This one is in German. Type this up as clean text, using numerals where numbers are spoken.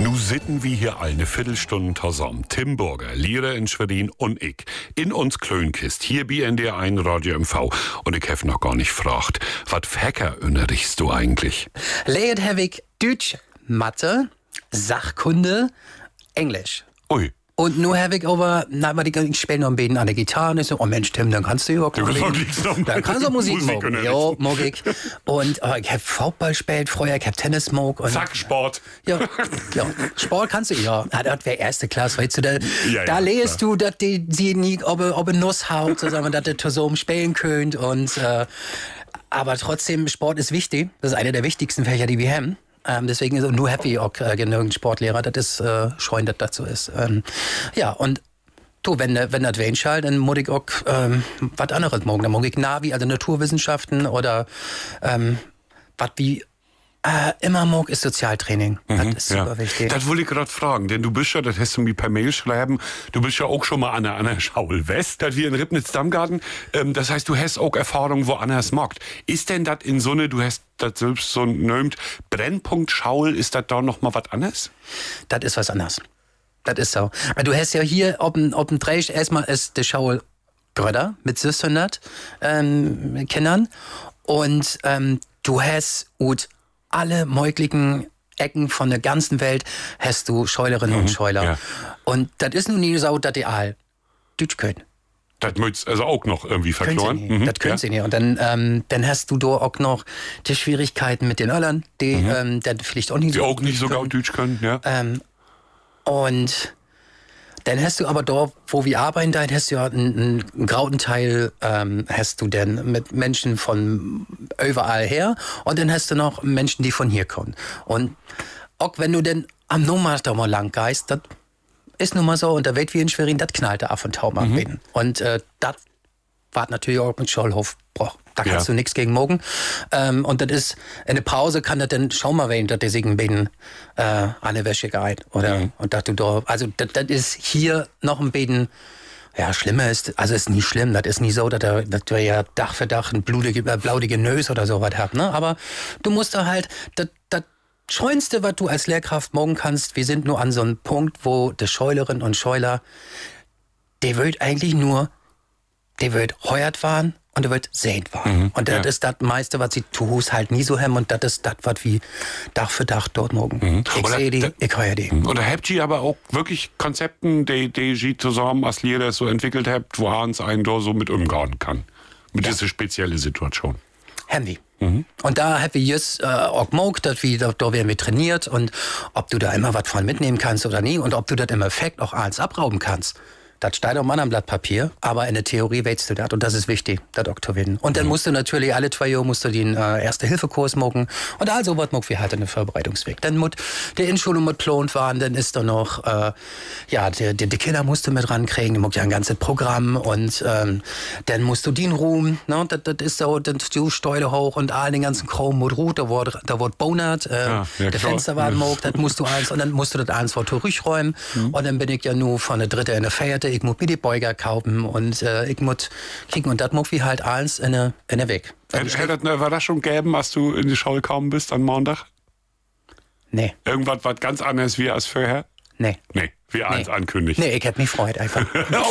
Nu sitten wir hier eine Viertelstunde zusammen. Tim Burger, Lehrer in Schwerin und ich. In uns Klönkist, hier bei NDR1 Radio MV. Und ich habe noch gar nicht gefragt, was Fächer unterrichtst du eigentlich? Lehrt habe ich Deutsch, Mathe, Sachkunde, Englisch. Ui. Und nur habe ich aber, ich spiele noch ein bisschen an der Gitarre. Und ich so, oh Mensch, Tim, dann kannst du ja auch dann kannst du Musik machen. Ja, mag ich. Und ich habe Fußball gespielt früher, ich habe Tennis gemacht. Zack, Sport. Ja, Sport kannst du ja. Das wäre erste Klasse, weißt du. Da lest du, dass sie nie, ob Nuss haut, zusammen, dass ihr zusammen spielen könnt. Und, aber trotzdem, Sport ist wichtig. Das ist einer der wichtigsten Fächer, die wir haben. Deswegen ist nur happy auch genügend Sportlehrer, das ist scheuen, dass das so ist. Ja, und du, wenn das wen schall, dann muss ich auch was anderes morgen. Dann mag ich Navi, also Naturwissenschaften oder was wie immer mag ist Sozialtraining. Das ist super wichtig. Das wollte ich gerade fragen, denn du bist ja, das hast du mir per Mail schreiben, du bist ja auch schon mal an der Schaul West, das wir in Ribnitz-Dammgarten. Das heißt, du hast auch Erfahrung woanders mockt. Ist denn das in so eine, du hast das selbst so nömt, Brennpunkt Schaul, ist das da noch mal was anderes? Das ist was anderes. Das ist so. Weil du hast ja hier, ob ein Dreieck, erstmal ist der Schaul Gröder mit 600 Kindern und du hast alle möglichen Ecken von der ganzen Welt hast du Scheulerinnen und Scheuler. Ja. Und das ist nun nie so, dass die all Deutsch können. Das muss also auch noch irgendwie verloren. Das können sie nicht. Und dann hast du da auch noch die Schwierigkeiten mit den Öllern, die dann vielleicht auch nicht die so auch nicht so gut Deutsch können, ja. Und dann hast du aber dort, wo wir arbeiten, da hast du ja einen grauen Teil, hast du dann mit Menschen von überall her und dann hast du noch Menschen, die von hier kommen. Und auch wenn du dann am Nummer da mal lang gehst, das ist nun mal so, und da wird wie in Schwerin, das knallt da auf und taub anbieten. Und das war natürlich auch mit Schollhof. Da kannst du nichts gegen morgen. Und das ist, in der Pause kann das dann schon mal werden, dass der sich ein bisschen eine Wäsche geht. Oder, und dass du da, also das ist hier noch ein bisschen, ja, schlimmer ist, also ist nicht schlimm, das ist nicht so, dass wir ja Dach für Dach ein blaudige Nös oder sowas habt, ne? Aber du musst da halt, das Schönste, was du als Lehrkraft morgen kannst, wir sind nur an so einem Punkt, wo die Scheulerinnen und Scheuler, der wird eigentlich nur, der wird heuert waren und der wird sehend waren. Und das ist das meiste, was sie tust, halt nie so haben. Und das ist das, was wie Dach für Dach dort morgen. Ich sehe die, ich höre die. Oder habt ihr aber auch wirklich Konzepten, die ihr zusammen als Lehrer so entwickelt habt, wo Hans einen da so mit umgehen kann? Mit dieser speziellen Situation. Haben wir. Und da haben wir jetzt auch gemacht, dass da werden wir trainiert und ob du da immer was von mitnehmen kannst oder nie und ob du das im Effekt auch eins abrauben kannst. Das steht auf einem anderen Blatt Papier, aber in der Theorie weißt du das und das ist wichtig, das auch zu wissen. Und dann musst du natürlich alle 2 Jahre den Erste-Hilfe-Kurs machen und also was machen wir halt in den Vorbereitungsweg. Dann muss der Inschulung mit Plont waren, dann ist da noch, die Kinder musst du mit rankriegen, du musst ja ein ganzes Programm und dann musst du den Ruhm, ne, das ist so, dann du Steuer hoch und all den ganzen Kram mit Ruht, da wird bonert, der Fenster war mogt, das musst du eins und dann musst du das eins vor durchräumen und dann bin ich ja nur von der dritte in der Feierte, ich muss mir die Beuger kaufen und ich muss kicken und das muss wie halt alles in der Weg. Hätte das eine Überraschung gegeben, als du in die Schule gekommen bist am Montag? Nee. Irgendwas was ganz anderes wie als vorher? Nee. Nee, wie eins ankündigt. Nee, ich hätte mich gefreut einfach.